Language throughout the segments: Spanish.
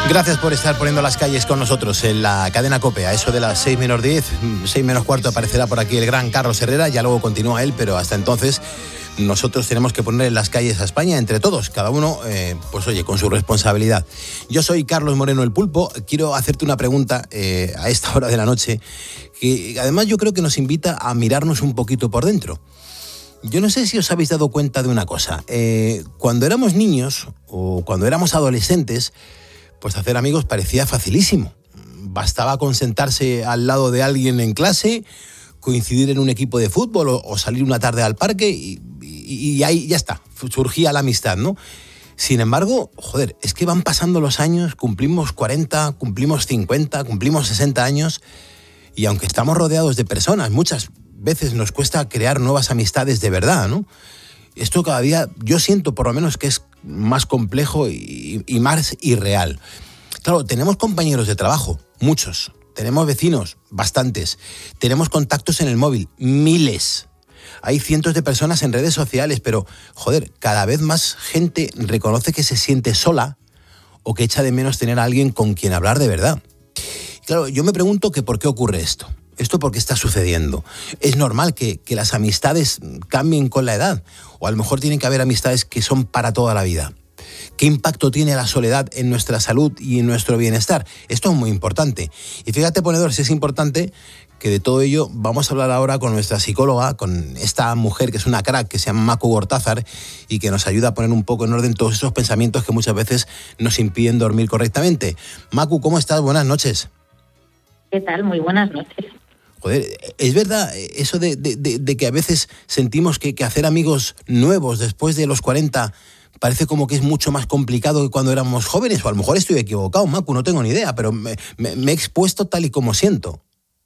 Gracias por estar poniendo las calles con nosotros en la cadena COPE. A eso de las 6 menos 10, 6 menos cuarto aparecerá por aquí el gran Carlos Herrera, ya luego continúa él, pero hasta entonces nosotros tenemos que poner en las calles a España entre todos, cada uno, pues oye, con su responsabilidad. Yo soy Carlos Moreno el Pulpo, quiero hacerte una pregunta a esta hora de la noche, que además yo creo que nos invita a mirarnos un poquito por dentro. Yo no sé si os habéis dado cuenta de una cosa, cuando éramos niños o cuando éramos adolescentes, pues hacer amigos parecía facilísimo. Bastaba con sentarse al lado de alguien en clase, coincidir en un equipo de fútbol o salir una tarde al parque y ahí ya está, surgía la amistad, ¿no? Sin embargo, joder, es que van pasando los años, cumplimos 40, cumplimos 50, cumplimos 60 años y aunque estamos rodeados de personas, muchas veces nos cuesta crear nuevas amistades de verdad, ¿no? Esto cada día, yo siento por lo menos que es más complejo y más irreal. Claro, tenemos compañeros de trabajo, muchos. Tenemos vecinos, bastantes. Tenemos contactos en el móvil, miles. Hay cientos de personas en redes sociales, pero, joder, cada vez más gente reconoce que se siente sola o que echa de menos tener a alguien con quien hablar de verdad. Claro, yo me pregunto que por qué ocurre esto. ¿Esto por qué está sucediendo? ¿Es normal que las amistades cambien con la edad? ¿O a lo mejor tienen que haber amistades que son para toda la vida? ¿Qué impacto tiene la soledad en nuestra salud y en nuestro bienestar? Esto es muy importante. Y fíjate, ponedor, si es importante que de todo ello vamos a hablar ahora con nuestra psicóloga, con esta mujer que es una crack, que se llama Macu Gortázar y que nos ayuda a poner un poco en orden todos esos pensamientos que muchas veces nos impiden dormir correctamente. Macu, ¿cómo estás? Buenas noches. ¿Qué tal? Muy buenas noches. Joder, ¿es verdad eso de que a veces sentimos que hacer amigos nuevos después de los 40 parece como que es mucho más complicado que cuando éramos jóvenes? O a lo mejor estoy equivocado, Macu, no tengo ni idea, pero me he expuesto tal y como siento.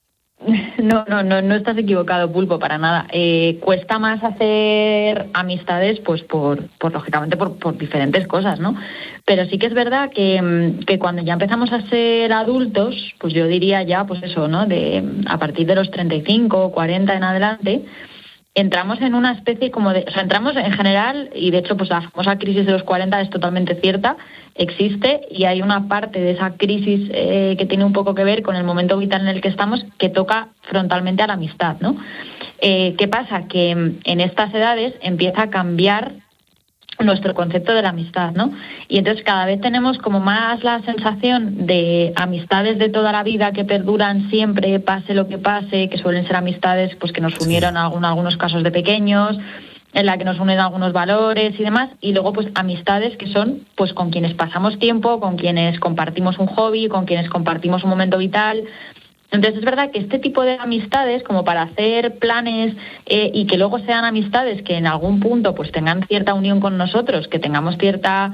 No estás equivocado, Pulpo, para nada. Cuesta más hacer amistades, pues lógicamente por diferentes cosas, ¿no? Pero sí que es verdad que cuando ya empezamos a ser adultos, pues yo diría ya, pues eso, ¿no? A partir de los 35, 40 en adelante, entramos en una especie como de... O sea, entramos en general, y de hecho pues la famosa crisis de los 40 es totalmente cierta, existe, y hay una parte de esa crisis que tiene un poco que ver con el momento vital en el que estamos, que toca frontalmente a la amistad, ¿no? ¿Qué pasa? Que en estas edades empieza a cambiar nuestro concepto de la amistad, ¿no? Y entonces cada vez tenemos como más la sensación de amistades de toda la vida que perduran siempre, pase lo que pase, que suelen ser amistades pues que nos unieron en algunos casos de pequeños, en la que nos unen algunos valores y demás, y luego pues amistades que son pues con quienes pasamos tiempo, con quienes compartimos un hobby, con quienes compartimos un momento vital. Entonces es verdad que este tipo de amistades, como para hacer planes y que luego sean amistades que en algún punto pues tengan cierta unión con nosotros, que tengamos cierta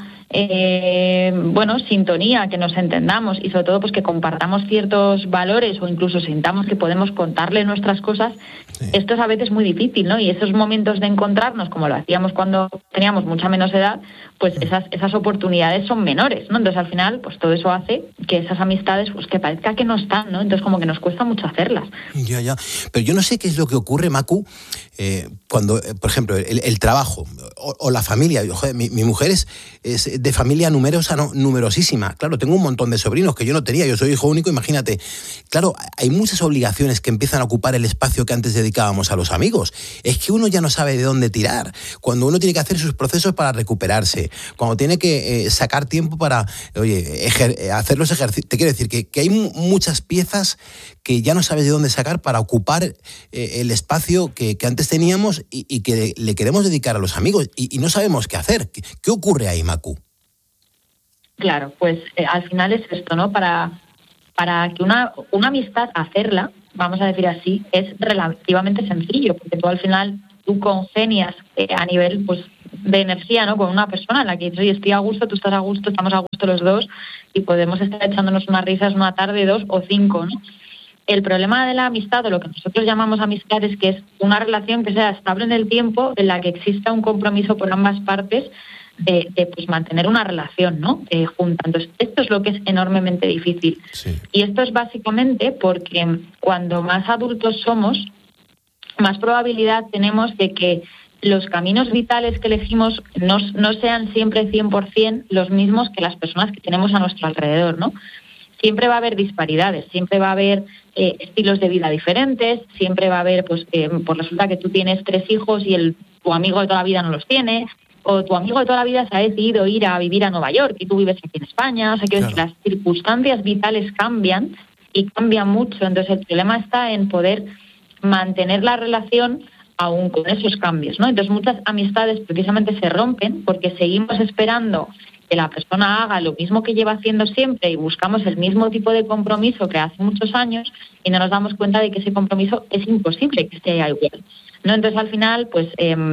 sintonía, que nos entendamos y sobre todo pues que compartamos ciertos valores o incluso sintamos que podemos contarle nuestras cosas, sí. Esto es a veces muy difícil, ¿no? Y esos momentos de encontrarnos, como lo hacíamos cuando teníamos mucha menos edad, pues esas oportunidades son menores, ¿no? Entonces al final pues todo eso hace que esas amistades pues que parezca que no están, ¿no? Entonces como que nos cuesta mucho hacerlas. Ya. Pero yo no sé qué es lo que ocurre, Macu, cuando, por ejemplo, el trabajo o la familia. Joder, mi mujer es de familia numerosa, no, numerosísima. Claro, tengo un montón de sobrinos que yo no tenía. Yo soy hijo único, imagínate. Claro, hay muchas obligaciones que empiezan a ocupar el espacio que antes dedicábamos a los amigos. Es que uno ya no sabe de dónde tirar. Cuando uno tiene que hacer sus procesos para recuperarse, cuando tiene que sacar tiempo para, hacer los ejercicios. Te quiero decir que hay muchas piezas que ya no sabes de dónde sacar para ocupar el espacio que antes teníamos y que le queremos dedicar a los amigos y no sabemos qué hacer. ¿Qué ocurre ahí, Macu? Claro, pues al final es esto, ¿no? Para que una amistad, hacerla, vamos a decir así, es relativamente sencillo, porque tú al final tú congenias a nivel pues de energía, ¿no? Con una persona en la que dices, oye, estoy a gusto, tú estás a gusto, estamos a gusto los dos y podemos estar echándonos unas risas una tarde, 2 o 5, ¿no? El problema de la amistad, o lo que nosotros llamamos amistad, es que es una relación que sea estable en el tiempo, en la que exista un compromiso por ambas partes de pues mantener una relación, ¿no? Junta. Entonces, esto es lo que es enormemente difícil. Sí. Y esto es básicamente porque cuando más adultos somos, más probabilidad tenemos de que los caminos vitales que elegimos no sean siempre 100% los mismos que las personas que tenemos a nuestro alrededor, ¿no? Siempre va a haber disparidades, siempre va a haber estilos de vida diferentes, siempre va a haber, pues resulta que tú tienes 3 hijos y tu amigo de toda la vida no los tiene, o tu amigo de toda la vida se ha decidido ir a vivir a Nueva York y tú vives aquí en España. O sea, que las circunstancias vitales cambian y cambian mucho. Entonces, el problema está en poder mantener la relación aún con esos cambios, ¿no? Entonces, muchas amistades precisamente se rompen porque seguimos esperando que la persona haga lo mismo que lleva haciendo siempre y buscamos el mismo tipo de compromiso que hace muchos años y no nos damos cuenta de que ese compromiso es imposible que sea igual, ¿no? Entonces, al final, pues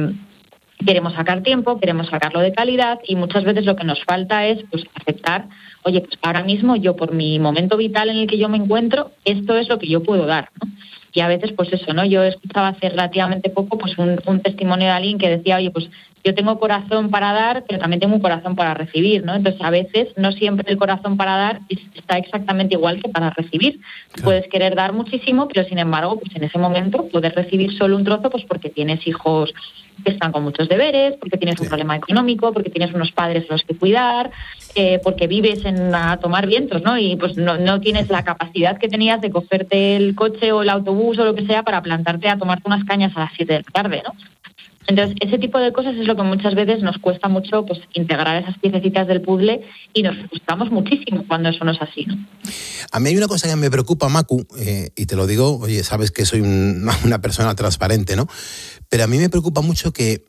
queremos sacar tiempo, queremos sacarlo de calidad y muchas veces lo que nos falta es pues aceptar, oye, pues ahora mismo yo por mi momento vital en el que yo me encuentro, esto es lo que yo puedo dar, ¿no? Y a veces, pues eso, ¿no? Yo escuchaba hace relativamente poco pues un testimonio de alguien que decía, oye, pues yo tengo corazón para dar, pero también tengo un corazón para recibir, ¿no? Entonces, a veces no siempre el corazón para dar está exactamente igual que para recibir. Claro. Puedes querer dar muchísimo, pero sin embargo, pues en ese momento poder recibir solo un trozo, pues porque tienes hijos que están con muchos deberes, porque tienes un problema económico, porque tienes unos padres a los que cuidar, porque vives a tomar vientos, ¿no? Y pues no tienes la capacidad que tenías de cogerte el coche o el autobús o lo que sea para plantarte a tomarte unas cañas a las 7 de la tarde, ¿no? Entonces, ese tipo de cosas es lo que muchas veces nos cuesta mucho pues integrar esas piececitas del puzzle y nos frustramos muchísimo cuando eso no es así, ¿no? A mí hay una cosa que me preocupa, Macu, y te lo digo, oye, sabes que soy una persona transparente, ¿no? Pero a mí me preocupa mucho que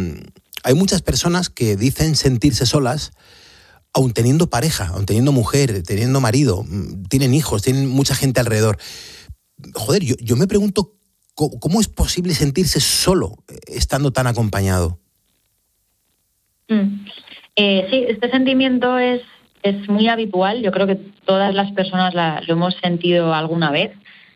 hay muchas personas que dicen sentirse solas aun teniendo pareja, aun teniendo mujer, teniendo marido, tienen hijos, tienen mucha gente alrededor. Joder, yo me pregunto, ¿cómo es posible sentirse solo estando tan acompañado? Sí, este sentimiento es muy habitual. Yo creo que todas las personas lo hemos sentido alguna vez.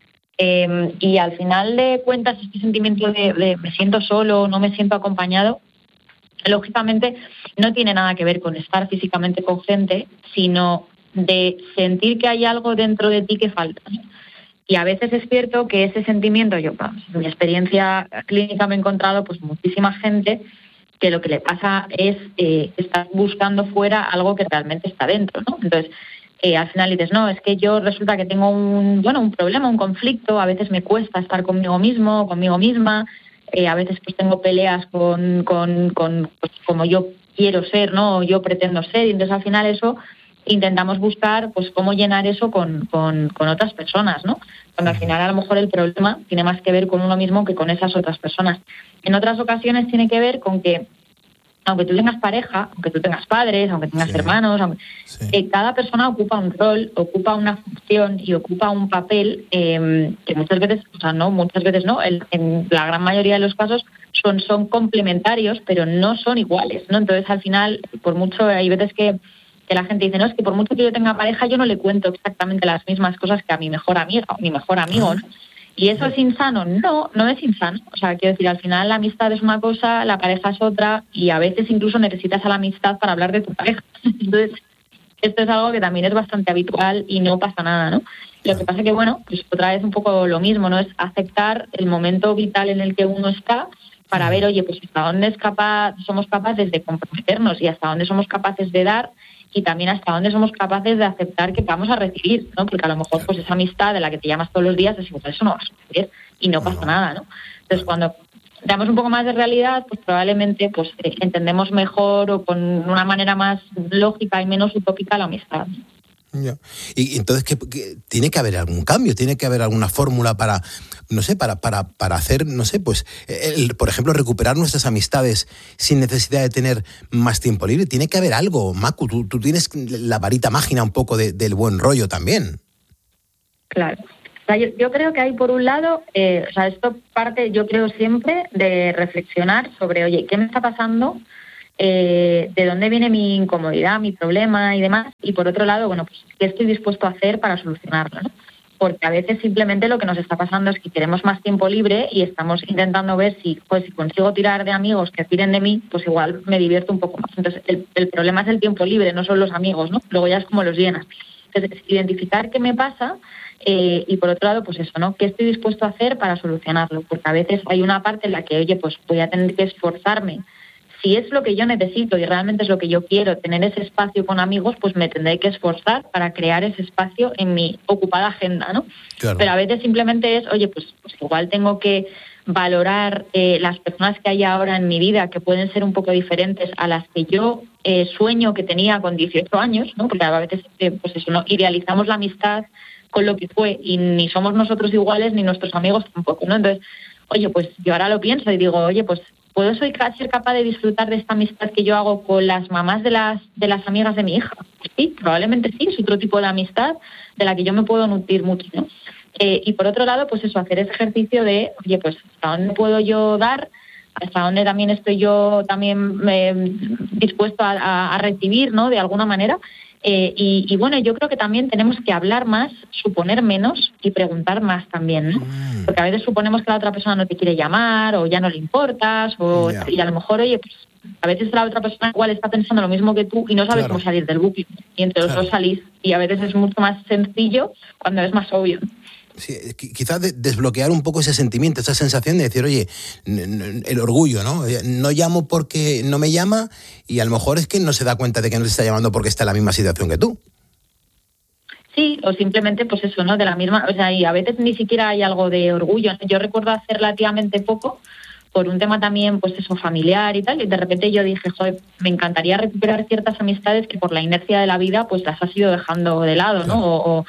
Y al final de cuentas, este sentimiento de me siento solo, no me siento acompañado, lógicamente no tiene nada que ver con estar físicamente con gente, sino de sentir que hay algo dentro de ti que falta, ¿no? Y a veces es cierto que ese sentimiento, en mi experiencia clínica me he encontrado pues muchísima gente que lo que le pasa es que está buscando fuera algo que realmente está dentro, ¿no? Entonces, al final dices, no, es que yo resulta que tengo un problema, un conflicto, a veces me cuesta estar conmigo mismo, conmigo misma, a veces pues tengo peleas con pues, como yo quiero ser, ¿no? O yo pretendo ser, y entonces al final eso intentamos buscar pues cómo llenar eso con otras personas, ¿no? Cuando al final a lo mejor el problema tiene más que ver con uno mismo que con esas otras personas. En otras ocasiones tiene que ver con que aunque tú tengas pareja, aunque tú tengas padres, aunque tengas hermanos, cada persona ocupa un rol, ocupa una función y ocupa un papel que muchas veces, en la gran mayoría de los casos son complementarios, pero no son iguales, ¿no? Entonces al final, por mucho, hay veces que la gente dice, no, es que por mucho que yo tenga pareja, yo no le cuento exactamente las mismas cosas que a mi mejor amiga o mi mejor amigo, ¿no? ¿Y eso es insano? No es insano. O sea, quiero decir, al final la amistad es una cosa, la pareja es otra, y a veces incluso necesitas a la amistad para hablar de tu pareja. Entonces, esto es algo que también es bastante habitual y no pasa nada, ¿no? Lo que pasa que, bueno, pues otra vez un poco lo mismo, ¿no? Es aceptar el momento vital en el que uno está para ver, oye, pues hasta dónde somos capaces de comprometernos y hasta dónde somos capaces de dar, y también hasta dónde somos capaces de aceptar que vamos a recibir, ¿no? Porque a lo mejor pues esa amistad de la que te llamas todos los días es igual, eso no vas a recibir y no pasa nada, ¿no? Entonces cuando damos un poco más de realidad, pues probablemente pues entendemos mejor o con una manera más lógica y menos utópica la amistad. Ya. Y entonces ¿qué tiene que haber algún cambio, tiene que haber alguna fórmula para, no sé, para hacer, no sé, pues por ejemplo, recuperar nuestras amistades sin necesidad de tener más tiempo libre. Tiene que haber algo, Macu, tú tienes la varita mágica un poco del buen rollo también. Claro. O sea, yo creo que hay, por un lado, esto parte, yo creo, siempre de reflexionar sobre, oye, ¿qué me está pasando? De dónde viene mi incomodidad, mi problema y demás, y por otro lado, bueno, pues qué estoy dispuesto a hacer para solucionarlo, ¿no? Porque a veces simplemente lo que nos está pasando es que queremos más tiempo libre y estamos intentando ver si consigo tirar de amigos que tiren de mí, pues igual me divierto un poco más. Entonces el problema es el tiempo libre, no son los amigos, ¿no? Luego ya es como los llenas. Entonces, identificar qué me pasa y por otro lado, pues eso, ¿no? ¿Qué estoy dispuesto a hacer para solucionarlo? Porque a veces hay una parte en la que, oye, pues voy a tener que esforzarme. Si es lo que yo necesito y realmente es lo que yo quiero, tener ese espacio con amigos, pues me tendré que esforzar para crear ese espacio en mi ocupada agenda, ¿no? Claro. Pero a veces simplemente es, oye, pues igual tengo que valorar las personas que hay ahora en mi vida, que pueden ser un poco diferentes a las que yo sueño que tenía con 18 años, ¿no? Porque a veces, pues eso, ¿no? Idealizamos la amistad con lo que fue y ni somos nosotros iguales ni nuestros amigos tampoco, ¿no? Entonces, oye, pues yo ahora lo pienso y digo, oye, pues ¿puedo ser capaz de disfrutar de esta amistad que yo hago con las mamás de las amigas de mi hija? Pues sí, probablemente sí, es otro tipo de amistad de la que yo me puedo nutrir mucho, ¿no? Y por otro lado, pues eso, hacer ese ejercicio de, oye, pues ¿hasta dónde puedo yo dar? ¿Hasta dónde también estoy yo también dispuesto a recibir, ¿no? De alguna manera. Y bueno, yo creo que también tenemos que hablar más, suponer menos y preguntar más también, ¿no? Porque a veces suponemos que la otra persona no te quiere llamar o ya no le importas y a lo mejor, oye, pues a veces la otra persona igual está pensando lo mismo que tú y no sabes cómo salir del bucle. Y entre los dos salís y a veces es mucho más sencillo cuando es más obvio. Sí, quizás desbloquear un poco ese sentimiento, esa sensación de decir, oye, el orgullo, ¿no? No llamo porque no me llama y a lo mejor es que no se da cuenta de que no se está llamando porque está en la misma situación que tú. Sí, o simplemente, pues eso, ¿no? De la misma, o sea, y a veces ni siquiera hay algo de orgullo. Yo recuerdo hace relativamente poco, por un tema también, pues eso, familiar y tal, y de repente yo dije, joder, me encantaría recuperar ciertas amistades que por la inercia de la vida, pues las has ido dejando de lado, ¿no?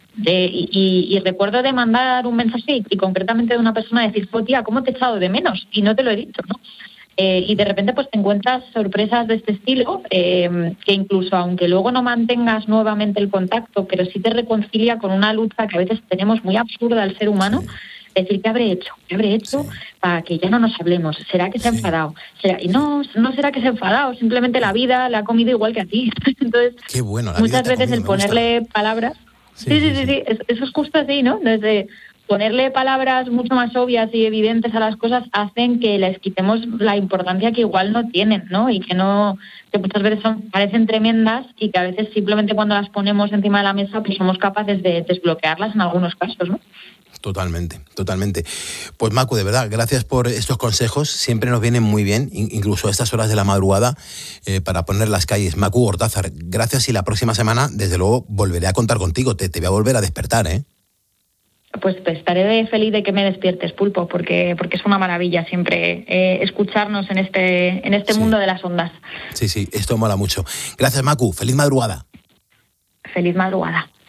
Y recuerdo de mandar un mensaje y concretamente de una persona decir, oh, tía, ¿cómo te he echado de menos? Y no te lo he dicho, ¿no? Y de repente pues te encuentras sorpresas de este estilo que incluso aunque luego no mantengas nuevamente el contacto, pero sí te reconcilia con una lucha que a veces tenemos muy absurda al ser humano. Sí. Decir, ¿qué habré hecho para que ya no nos hablemos? ¿Será que se ha enfadado? Y no será que se ha enfadado, simplemente la vida le ha comido igual que a ti. Entonces, qué bueno, muchas veces el ponerle palabras... Sí. Eso es justo así, ¿no? Desde ponerle palabras mucho más obvias y evidentes a las cosas hacen que les quitemos la importancia que igual no tienen, ¿no? Y que muchas veces parecen tremendas y que a veces simplemente cuando las ponemos encima de la mesa pues somos capaces de desbloquearlas en algunos casos, ¿no? Totalmente. Pues Macu, de verdad, gracias por estos consejos, siempre nos vienen muy bien, incluso a estas horas de la madrugada, para poner las calles. Macu Gortázar, gracias y la próxima semana, desde luego, volveré a contar contigo, te voy a volver a despertar, ¿eh? Pues estaré feliz de que me despiertes, Pulpo, porque es una maravilla siempre escucharnos en este mundo de las ondas. Sí, esto mola mucho. Gracias, Macu, feliz madrugada. Feliz madrugada.